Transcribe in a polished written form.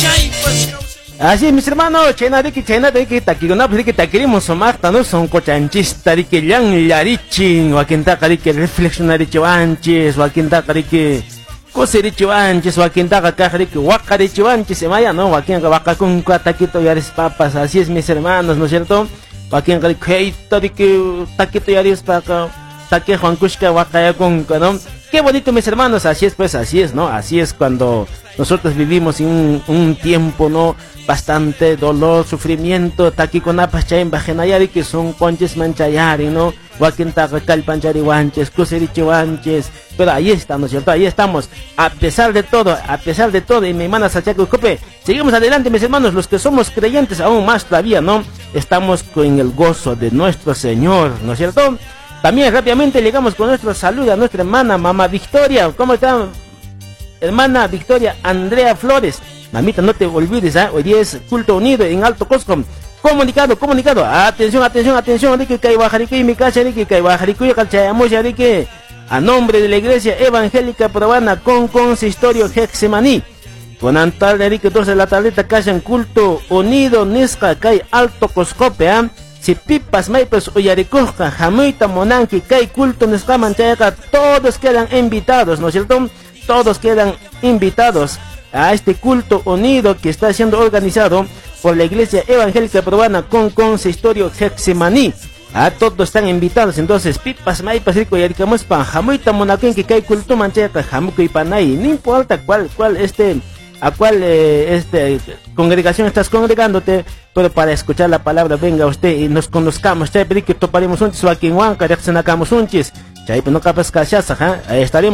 Así mis hermanos, chena de que taquirona pues de que taquiremos somacta no son cochanchista de que yang larichin o a quien taca de que reflexionar de chivanches o a quien taca de que coser de chivanches o a quien taca caja de que huaca de chivanches se vaya no o a quien vaca con taquito y ares papas. Así es mis hermanos, ¿no es cierto? O a quien de que taquito y ares papas taque Juan Cushka huaca con ¿no? Qué bonito mis hermanos, así es pues, así es, ¿no? Así es cuando nosotros vivimos en un tiempo, ¿no? Bastante dolor, sufrimiento, taqui con apas chayin bajenayari que son conches manchayari, ¿no? Huaquin taca calpanchari guanches, cuserichi guanches, pero ahí estamos, ¿no es cierto? Ahí estamos, a pesar de todo, y mi hermana Sachaco Cope, seguimos adelante mis hermanos, los que somos creyentes aún más todavía, ¿no? Estamos con el gozo de nuestro Señor, ¿no es cierto? También rápidamente llegamos con nuestro saludo a nuestra hermana, mamá Victoria. ¿Cómo está, hermana Victoria Andrea Flores? Mamita, no te olvides, hoy día es culto unido en Alto Cosco. Comunicado. Atención, de que Caibajarico y mi casa, de que Caibajarico y Calchayamoya, de que a nombre de la Iglesia Evangélica Peruana con consistorio Hexemaní. Con Antal de que 12 de la tarde callan culto unido Nisca Cay Alto Coscope, Si pipas maipes uyaricoja, jamuita monanqui, kay culto nescamanchayaca, todos quedan invitados, ¿no es cierto? Todos quedan invitados a este culto unido que está siendo organizado por la Iglesia Evangélica Peruana con consistorio Hexemaní. Todos están invitados, entonces pipas maipas rico yaricamos pan, jamuita monanqui, kay culto manchayaca, jamuco y panay, no importa cuál a cuál congregación estás congregándote, pero para escuchar la palabra venga usted y nos conozcamos, chay pedí que toparemos un chis o aquí en Huanca, reaccionamos un chis, chay no capas cachas, estaremos